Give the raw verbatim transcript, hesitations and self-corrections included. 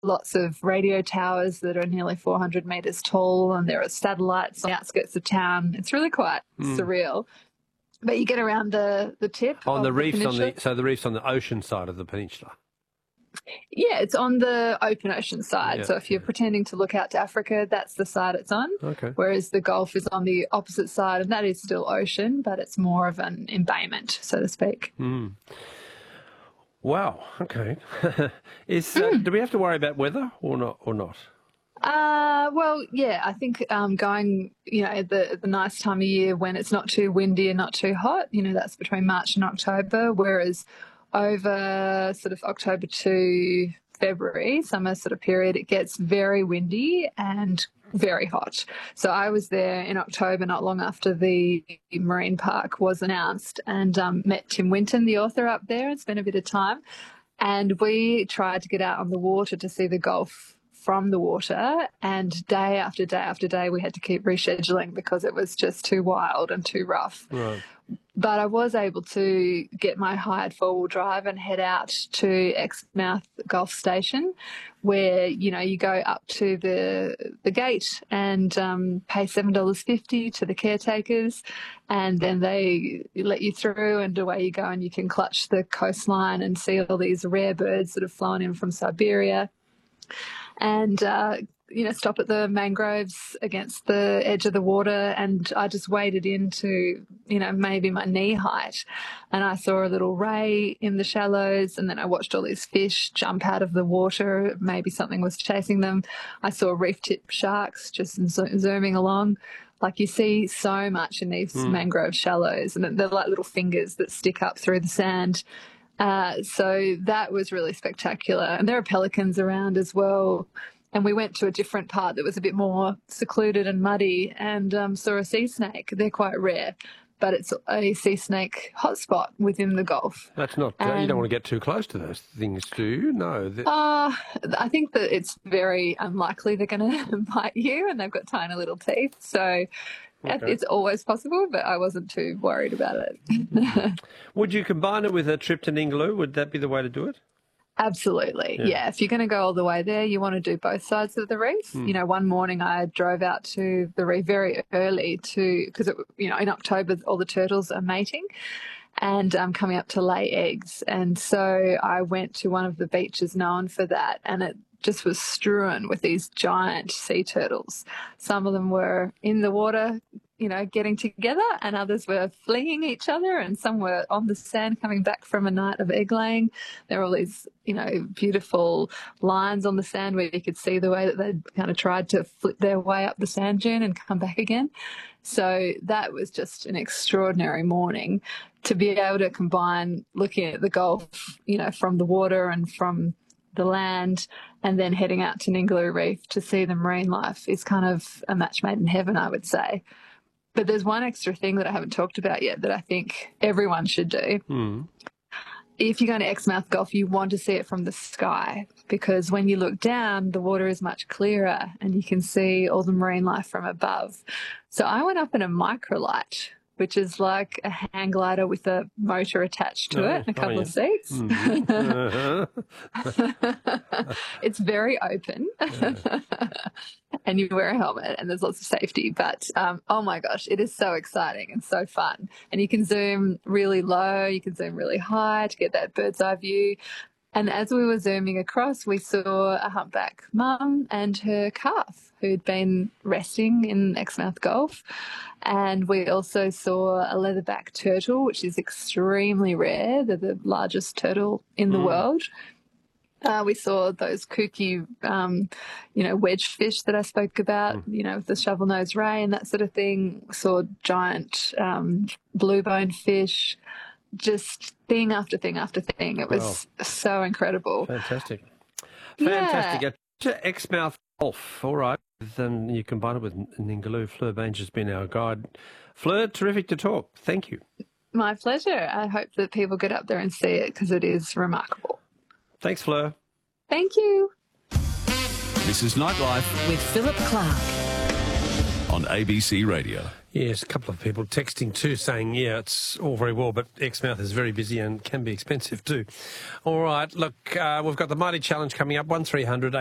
lots of radio towers that are nearly four hundred metres tall, and there are satellites on the outskirts of town. It's really quite mm. surreal. But you get around the, the tip on of the the reefs peninsula. on the so the reefs on the ocean side of the peninsula. Yeah, it's on the open ocean side. Yeah, so if you're yeah. pretending to look out to Africa, that's the side it's on. Okay. Whereas the Gulf is on the opposite side, and that is still ocean, but it's more of an embayment, so to speak. Mm. Wow. Okay. is uh, mm. do we have to worry about weather or not? Or not? Uh, well, yeah, I think um, going, you know, the the nice time of year when it's not too windy and not too hot, you know, that's between March and October, whereas over sort of October to February, summer sort of period, it gets very windy and very hot. So I was there in October, not long after the marine park was announced, and um, met Tim Winton, the author, up there, and spent a bit of time. And we tried to get out on the water to see the Gulf from the water, and day after day after day we had to keep rescheduling because it was just too wild and too rough. Right. But I was able to get my hired four-wheel drive and head out to Exmouth Gulf Station, where, you know, you go up to the the gate and um, pay seven dollars fifty to the caretakers, and then they let you through and away you go, and you can clutch the coastline and see all these rare birds that have flown in from Siberia. And, uh, you know, stop at the mangroves against the edge of the water. And I just waded into, you know, maybe my knee height. And I saw a little ray in the shallows. And then I watched all these fish jump out of the water. Maybe something was chasing them. I saw reef tip sharks just zooming along. Like, you see so much in these mm. mangrove shallows. And they're like little fingers that stick up through the sand. Uh, so that was really spectacular. And there are pelicans around as well. And we went to a different part that was a bit more secluded and muddy, and um, saw a sea snake. They're quite rare, but it's a sea snake hotspot within the Gulf. That's not, uh, you don't want to get too close to those things, do you? No. That... Uh, I think that it's very unlikely they're going to bite you, and they've got tiny little teeth. So okay. It's always possible, but I wasn't too worried about it. Would you combine it with a trip to Ningaloo? Would that be the way to do it? Absolutely, yeah. yeah. If you're going to go all the way there, you want to do both sides of the reef. Mm. You know, one morning I drove out to the reef very early to, because, you know, in October all the turtles are mating and um, coming up to lay eggs. And so I went to one of the beaches known for that, and it just was strewn with these giant sea turtles. Some of them were in the water, you know, getting together, and others were fleeing each other, and some were on the sand coming back from a night of egg laying. There were all these, you know, beautiful lines on the sand where you could see the way that they'd kind of tried to flip their way up the sand dune and come back again. So that was just an extraordinary morning to be able to combine looking at the Gulf, you know, from the water and from the land, and then heading out to Ningaloo Reef to see the marine life is kind of a match made in heaven, I would say. But there's one extra thing that I haven't talked about yet that I think everyone should do. Mm. If you're going to Exmouth Gulf, you want to see it from the sky, because when you look down, the water is much clearer and you can see all the marine life from above. So I went up in a microlight, which is like a hang glider with a motor attached to oh, it and a couple oh, yeah. of seats. Mm. Uh-huh. It's very open. And you wear a helmet and there's lots of safety. But, um, oh, my gosh, it is so exciting and so fun. And you can zoom really low, you can zoom really high to get that bird's eye view. And as we were zooming across, we saw a humpback mum and her calf who'd been resting in Exmouth Gulf. And we also saw a leatherback turtle, which is extremely rare. They're the largest turtle in the mm. world. Uh, we saw those kooky, um, you know, wedge fish that I spoke about, mm. you know, with the shovel-nosed ray and that sort of thing. We saw giant um, blue-boned fish. Just thing after thing after thing. It was wow. so incredible. Fantastic. Yeah. Fantastic. To Exmouth Gulf. All right. Then you combine it with Ningaloo. Fleur Baines has been our guide. Fleur, terrific to talk. Thank you. My pleasure. I hope that people get up there and see it because it is remarkable. Thanks, Fleur. Thank you. This is Nightlife with Philip Clark on A B C Radio. Yes, a couple of people texting too saying, yeah, it's all very well, but Exmouth is very busy and can be expensive too. All right, look, uh, we've got the Mighty Challenge coming up, one three hundred